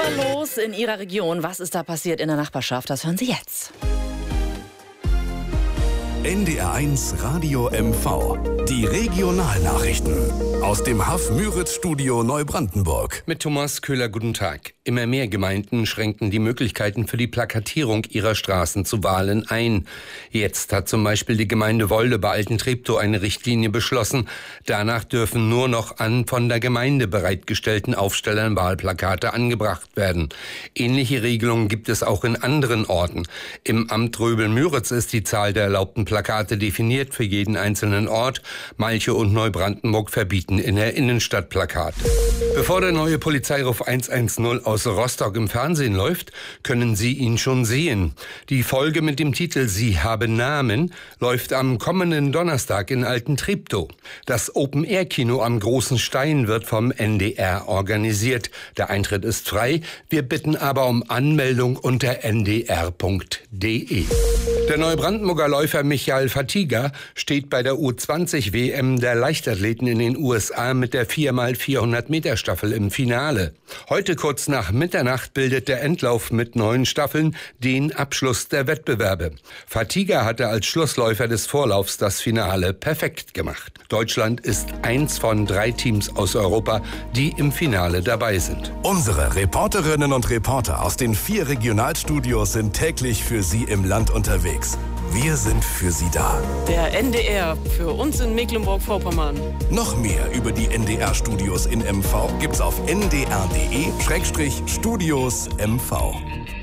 los in Ihrer Region? Was ist da passiert in der Nachbarschaft? Das hören Sie jetzt. NDR1 Radio MV. Die Regionalnachrichten. Aus dem Haff-Müritz-Studio Neubrandenburg. Mit Thomas Köhler, guten Tag. Immer mehr Gemeinden schränken die Möglichkeiten für die Plakatierung ihrer Straßen zu Wahlen ein. Jetzt hat zum Beispiel die Gemeinde Wolde bei Altentreptow eine Richtlinie beschlossen. Danach dürfen nur noch an von der Gemeinde bereitgestellten Aufstellern Wahlplakate angebracht werden. Ähnliche Regelungen gibt es auch in anderen Orten. Im Amt Röbel-Müritz ist die Zahl der erlaubten Plakate definiert für jeden einzelnen Ort. Malchow und Neubrandenburg verbieten in der Innenstadt Plakate. Bevor der neue Polizeiruf 110 aus Rostock im Fernsehen läuft, können Sie ihn schon sehen. Die Folge mit dem Titel Sie haben Namen läuft am kommenden Donnerstag in Altentreptow. Das Open-Air-Kino am Großen Stein wird vom NDR organisiert. Der Eintritt ist frei. Wir bitten aber um Anmeldung unter ndr.de. Der Neubrandenburger Läufer Michael Fatiga steht bei der U20-WM der Leichtathleten in den USA mit der 4x400-Meter-Staffel im Finale. Heute kurz nach Mitternacht bildet der Endlauf mit 9 Staffeln den Abschluss der Wettbewerbe. Fatiga hatte als Schlussläufer des Vorlaufs das Finale perfekt gemacht. Deutschland ist eins von 3 Teams aus Europa, die im Finale dabei sind. Unsere Reporterinnen und Reporter aus den 4 Regionalstudios sind täglich für Sie im Land unterwegs. Wir sind für Sie da. Der NDR, für uns in Mecklenburg-Vorpommern. Noch mehr über die NDR-Studios in MV gibt's auf ndr.de/Studios MV.